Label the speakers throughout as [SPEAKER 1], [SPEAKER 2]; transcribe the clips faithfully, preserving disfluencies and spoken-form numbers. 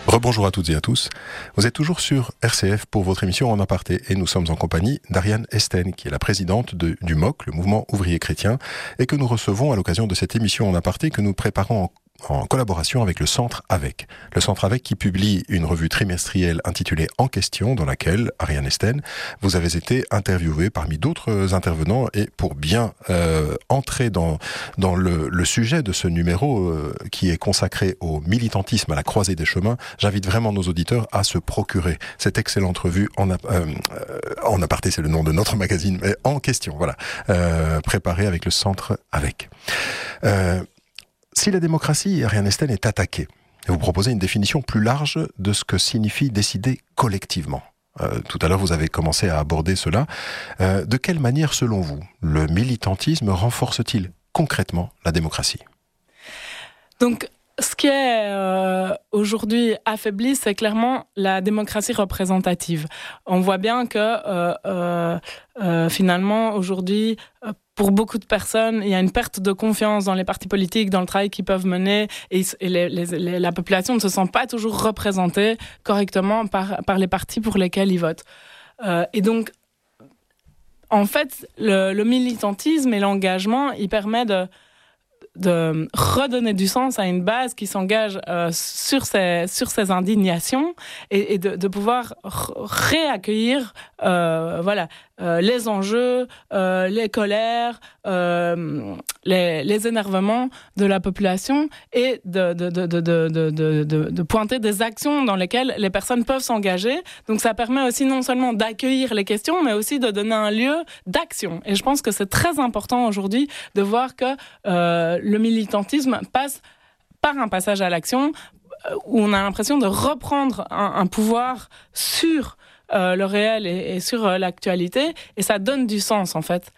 [SPEAKER 1] Rebonjour à toutes et à tous. Vous êtes toujours sur R C F pour votre émission En Aparté et nous sommes en compagnie d'Ariane Esten, qui est la présidente de, du M O C, le Mouvement Ouvrier Chrétien, et que nous recevons à l'occasion de cette émission En Aparté que nous préparons en en collaboration avec le Centre Avec. Le Centre Avec qui publie une revue trimestrielle intitulée En Question, dans laquelle, Ariane Esten, vous avez été interviewée parmi d'autres intervenants, et pour bien euh, entrer dans, dans le, le sujet de ce numéro euh, qui est consacré au militantisme à la croisée des chemins, j'invite vraiment nos auditeurs à se procurer cette excellente revue En, euh, euh, en Aparté, c'est le nom de notre magazine, mais En Question, voilà, euh, préparée avec le Centre Avec. Euh, Si la démocratie, Ariane Esten, est attaquée, vous proposez une définition plus large de ce que signifie décider collectivement. Euh, tout à l'heure, vous avez commencé à aborder cela. Euh, de quelle manière, selon vous, le militantisme renforce-t-il concrètement la démocratie ?
[SPEAKER 2] Donc, ce qui est euh, aujourd'hui affaibli, c'est clairement la démocratie représentative. On voit bien que euh, euh, euh, finalement, aujourd'hui, euh, pour beaucoup de personnes, il y a une perte de confiance dans les partis politiques, dans le travail qu'ils peuvent mener, et, et les, les, les, la population ne se sent pas toujours représentée correctement par, par les partis pour lesquels ils votent. Euh, et donc, en fait, le, le militantisme et l'engagement, il permet de de redonner du sens à une base qui s'engage euh, sur ses, sur ses indignations et, et de, de pouvoir r- réaccueillir euh, voilà, euh, les enjeux, euh, les colères, euh, les, les énervements de la population et de, de, de, de, de, de, de, de pointer des actions dans lesquelles les personnes peuvent s'engager. Donc ça permet aussi non seulement d'accueillir les questions, mais aussi de donner un lieu d'action. Et je pense que c'est très important aujourd'hui de voir que euh, le militantisme passe par un passage à l'action où on a l'impression de reprendre un, un pouvoir sur euh, le réel et, et sur euh, l'actualité, et ça donne du sens en fait.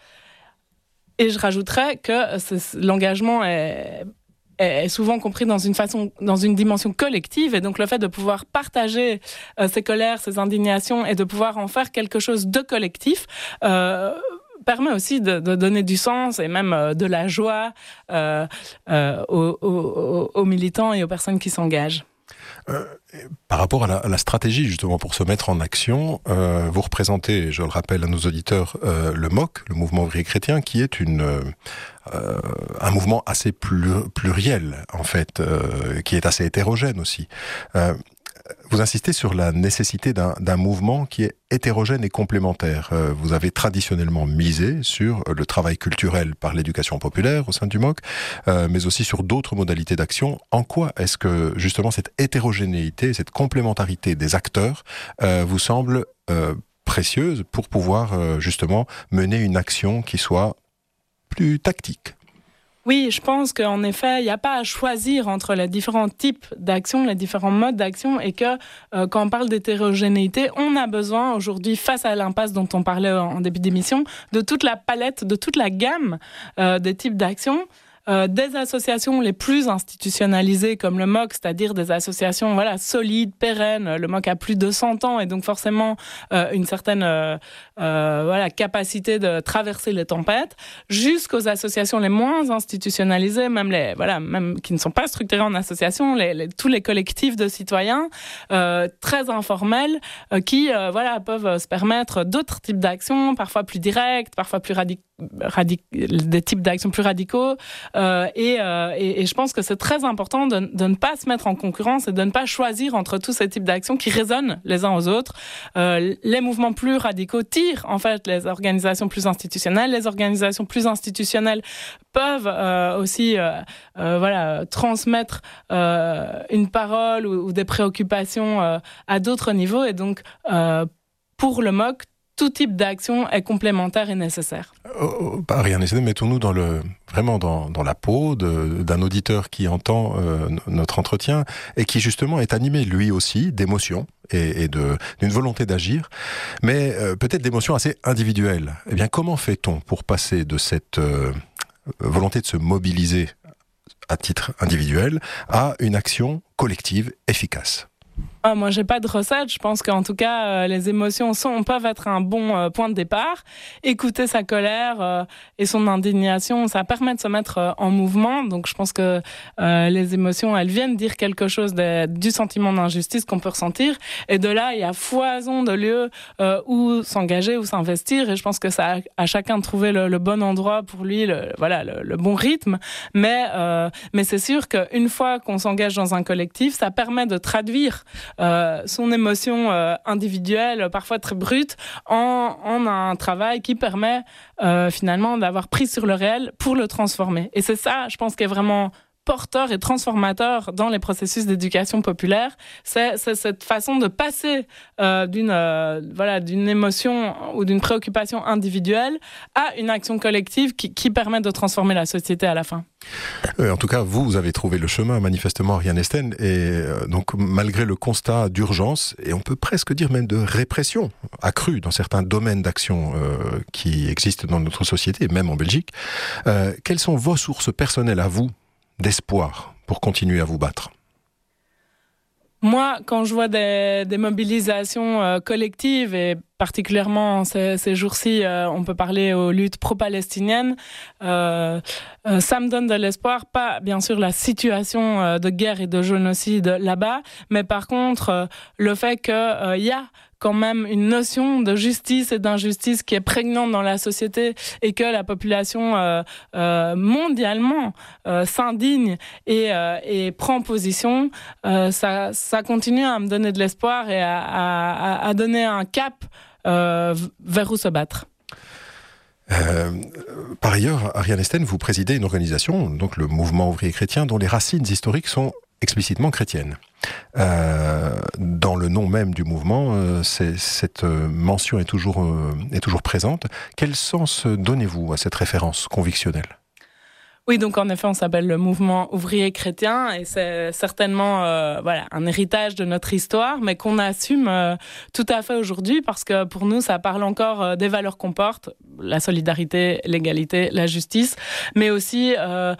[SPEAKER 2] Et je rajouterais que c'est, l'engagement est, est souvent compris dans une façon, dans une dimension collective, et donc le fait de pouvoir partager euh, ses colères, ses indignations, et de pouvoir en faire quelque chose de collectif, euh, permet aussi de, de donner du sens et même euh, de la joie euh, euh, aux, aux, aux militants et aux personnes qui s'engagent.
[SPEAKER 1] Euh, par rapport à la, à la stratégie justement pour se mettre en action, euh, vous représentez, je le rappelle à nos auditeurs, euh, le M O C, le Mouvement Ouvrier Chrétien, qui est une, euh, un mouvement assez plur, pluriel en fait, euh, qui est assez hétérogène aussi. Euh, Vous insistez sur la nécessité d'un, d'un mouvement qui est hétérogène et complémentaire. Euh, vous avez traditionnellement misé sur le travail culturel par l'éducation populaire au sein du M O C, euh, mais aussi sur d'autres modalités d'action. En quoi est-ce que justement cette hétérogénéité, cette complémentarité des acteurs euh, vous semble euh, précieuse pour pouvoir euh, justement mener une action qui soit plus tactique ?
[SPEAKER 2] Oui, je pense qu'en effet, il n'y a pas à choisir entre les différents types d'actions, les différents modes d'action, et que euh, quand on parle d'hétérogénéité, on a besoin aujourd'hui, face à l'impasse dont on parlait en début d'émission, de toute la palette, de toute la gamme euh, des types d'actions. Euh, des associations les plus institutionnalisées comme le M O C, c'est-à-dire des associations voilà, solides, pérennes. Le M O C a plus de cent ans et donc forcément euh, une certaine euh, euh, voilà, capacité de traverser les tempêtes, jusqu'aux associations les moins institutionnalisées, même, les, voilà, même qui ne sont pas structurées en association, les, les, tous les collectifs de citoyens euh, très informels euh, qui euh, voilà, peuvent se permettre d'autres types d'actions, parfois plus directes, parfois plus radicales, Radic- des types d'actions plus radicaux euh, et, euh, et, et je pense que c'est très important de, de ne pas se mettre en concurrence et de ne pas choisir entre tous ces types d'actions qui résonnent les uns aux autres. Euh, les mouvements plus radicaux tirent en fait les organisations plus institutionnelles. Les organisations plus institutionnelles peuvent euh, aussi euh, euh, voilà, transmettre euh, une parole ou, ou des préoccupations euh, à d'autres niveaux, et donc euh, pour le M O C, tout type d'action est complémentaire et nécessaire.
[SPEAKER 1] Oh, oh, Ariane Esten, mettons-nous dans le, vraiment dans, dans la peau de, d'un auditeur qui entend euh, notre entretien et qui justement est animé lui aussi d'émotions et, et de, d'une volonté d'agir, mais euh, peut-être d'émotions assez individuelles. Eh bien, comment fait-on pour passer de cette euh, volonté de se mobiliser à titre individuel à une action collective efficace ?
[SPEAKER 2] Ah, moi, j'ai pas de recette. Je pense qu'en tout cas, euh, les émotions sont, peuvent être un bon euh, point de départ. Écouter sa colère euh, et son indignation, ça permet de se mettre euh, en mouvement. Donc, je pense que euh, les émotions, elles viennent dire quelque chose de, du sentiment d'injustice qu'on peut ressentir. Et de là, il y a foison de lieux euh, où s'engager, où s'investir. Et je pense que ça a à chacun de trouver le, le bon endroit pour lui, le, voilà, le, le bon rythme. Mais, euh, mais c'est sûr qu'une fois qu'on s'engage dans un collectif, ça permet de traduire Euh, son émotion euh, individuelle, parfois très brute, en, en un travail qui permet euh, finalement d'avoir prise sur le réel pour le transformer. Et c'est ça, je pense, qui est vraiment porteur et transformateur dans les processus d'éducation populaire, c'est, c'est cette façon de passer euh, d'une, euh, voilà, d'une émotion ou d'une préoccupation individuelle à une action collective qui, qui permet de transformer la société à la fin.
[SPEAKER 1] Euh, en tout cas, vous, vous avez trouvé le chemin, manifestement, Ariane Esten, et euh, donc malgré le constat d'urgence, et on peut presque dire même de répression accrue dans certains domaines d'action euh, qui existent dans notre société, même en Belgique, euh, quelles sont vos sources personnelles à vous d'espoir pour continuer à vous battre?
[SPEAKER 2] Moi, quand je vois des, des mobilisations euh, collectives, et particulièrement ces, ces jours-ci, euh, on peut parler aux luttes pro-palestiniennes, euh, euh, ça me donne de l'espoir. Pas, bien sûr, la situation euh, de guerre et de génocide là-bas, mais par contre, euh, le fait qu'il euh, y a quand même une notion de justice et d'injustice qui est prégnante dans la société et que la population euh, euh, mondialement euh, s'indigne et, euh, et prend position, euh, ça, ça continue à me donner de l'espoir et à, à, à donner un cap euh, vers où se battre.
[SPEAKER 1] Euh, par ailleurs, Ariane Esten, vous présidez une organisation, donc le Mouvement ouvrier chrétien, dont les racines historiques sont explicitement chrétiennes. Euh, dans le nom même du mouvement, euh, c'est, cette euh, mention est toujours, euh, est toujours présente. Quel sens donnez-vous à cette référence convictionnelle ?
[SPEAKER 2] Oui, donc en effet, on s'appelle le Mouvement ouvrier chrétien et c'est certainement euh, voilà, un héritage de notre histoire, mais qu'on assume euh, tout à fait aujourd'hui parce que pour nous, ça parle encore euh, des valeurs qu'on porte, la solidarité, l'égalité, la justice, mais aussi euh,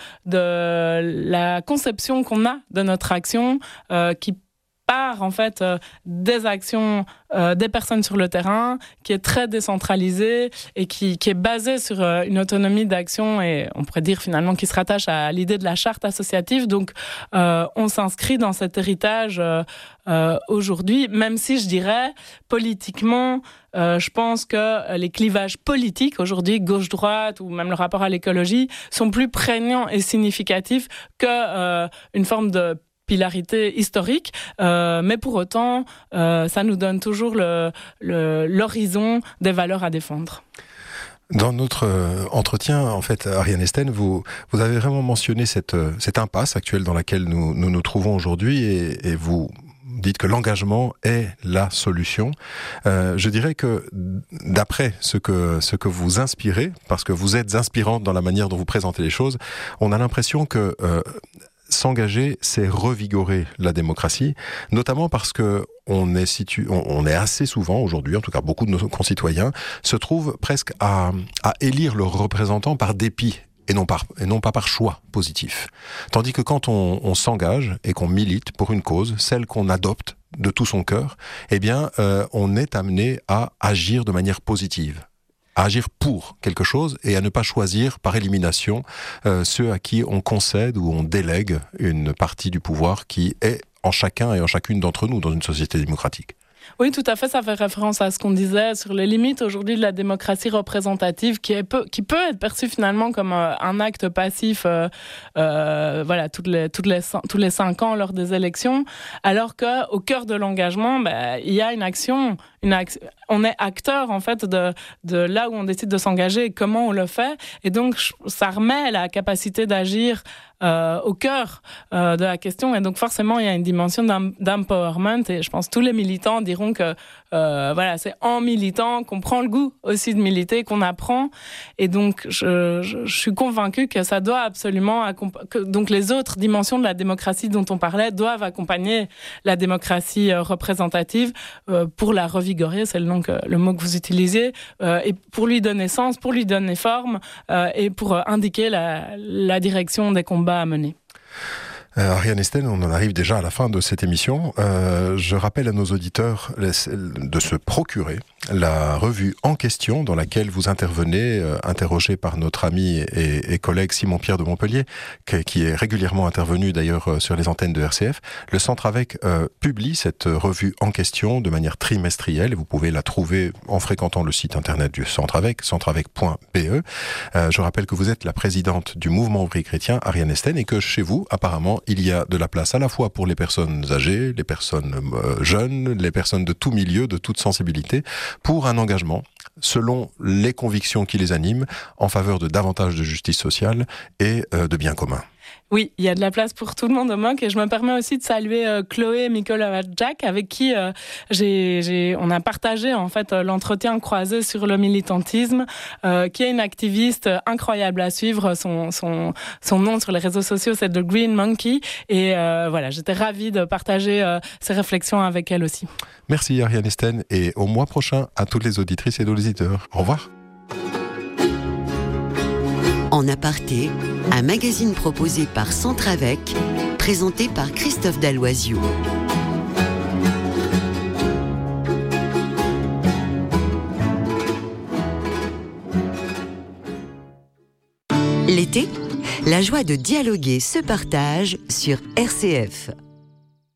[SPEAKER 2] de la conception qu'on a de notre action euh, qui part en fait euh, des actions euh, des personnes sur le terrain, qui est très décentralisée et qui, qui est basée sur euh, une autonomie d'action et on pourrait dire finalement qui se rattache à l'idée de la charte associative. Donc euh, on s'inscrit dans cet héritage euh, euh, aujourd'hui, même si je dirais politiquement, euh, je pense que les clivages politiques aujourd'hui, gauche-droite ou même le rapport à l'écologie, sont plus prégnants et significatifs que euh, une forme de pilarité historique, euh, mais pour autant, euh, ça nous donne toujours le, le, l'horizon des valeurs à défendre.
[SPEAKER 1] Dans notre euh, entretien, en fait, Ariane Esten, vous, vous avez vraiment mentionné cette, cette impasse actuelle dans laquelle nous nous, nous trouvons aujourd'hui et, et vous dites que l'engagement est la solution. Euh, je dirais que d'après ce que, ce que vous inspirez, parce que vous êtes inspirante dans la manière dont vous présentez les choses, on a l'impression que euh, s'engager, c'est revigorer la démocratie, notamment parce que on est, situ... on est assez souvent aujourd'hui, en tout cas beaucoup de nos concitoyens, se trouvent presque à, à élire leurs représentants par dépit et non, par... et non pas par choix positif. Tandis que quand on, on s'engage et qu'on milite pour une cause, celle qu'on adopte de tout son cœur, eh bien, euh, on est amené à agir de manière positive, à agir pour quelque chose et à ne pas choisir par élimination euh, ceux à qui on concède ou on délègue une partie du pouvoir qui est en chacun et en chacune d'entre nous dans une société démocratique.
[SPEAKER 2] Oui, tout à fait, ça fait référence à ce qu'on disait sur les limites aujourd'hui de la démocratie représentative qui, est peu, qui peut être perçue finalement comme euh, un acte passif euh, euh, voilà, toutes les, toutes les, tous les cinq ans lors des élections, alors qu'au cœur de l'engagement, bah, il y a une action, une action, on est acteur en fait de, de là où on décide de s'engager et comment on le fait, et donc ça remet la capacité d'agir Euh, au cœur euh, de la question et donc forcément il y a une dimension d'empowerment et je pense que tous les militants diront que euh, voilà, c'est en militant qu'on prend le goût aussi de militer, qu'on apprend et donc je, je, je suis convaincue que ça doit absolument accomp- que, donc les autres dimensions de la démocratie dont on parlait doivent accompagner la démocratie euh, représentative euh, pour la revigorer, c'est le, nom que, le mot que vous utilisiez euh, et pour lui donner sens, pour lui donner forme euh, et pour euh, indiquer la, la direction des combats à mener.
[SPEAKER 1] Euh, Ariane Esten, on en arrive déjà à la fin de cette émission. Euh, je rappelle à nos auditeurs de se procurer la revue En question dans laquelle vous intervenez, euh, interrogé par notre ami et, et collègue Simon-Pierre de Montpellier, qui, qui est régulièrement intervenu d'ailleurs euh, sur les antennes de R C F. Le Centre Avec euh, publie cette revue En question de manière trimestrielle et vous pouvez la trouver en fréquentant le site internet du Centre Avec, centreavec point b e. Euh, je rappelle que vous êtes la présidente du mouvement ouvrier chrétien, Ariane Esten, et que chez vous, apparemment, il y a de la place à la fois pour les personnes âgées, les personnes euh, jeunes, les personnes de tout milieu, de toute sensibilité, pour un engagement selon les convictions qui les animent en faveur de davantage de justice sociale et euh, de bien commun.
[SPEAKER 2] Oui, il y a de la place pour tout le monde au M O C et je me permets aussi de saluer euh, Chloé Mikolavadjak avec qui euh, j'ai, j'ai, on a partagé en fait euh, l'entretien croisé sur le militantisme, euh, qui est une activiste incroyable à suivre. Son, son, son nom sur les réseaux sociaux, c'est The Green Monkey et euh, voilà, j'étais ravie de partager euh, ces réflexions avec elle aussi.
[SPEAKER 1] Merci Ariane Esten et au mois prochain à toutes les auditrices et auditeurs. Au revoir.
[SPEAKER 3] En aparté, un magazine proposé par Centre Avec, présenté par Christophe Dalloisiou. L'été, la joie de dialoguer se partage sur R C F.